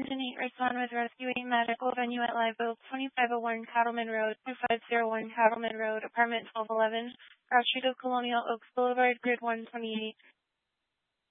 Division 8 respond with rescuing medical venue at Live Oak, 2501 Cattleman Road, 2501 Cattleman Road, apartment 1211, Cross Street of Colonial Oaks Boulevard, grid 128.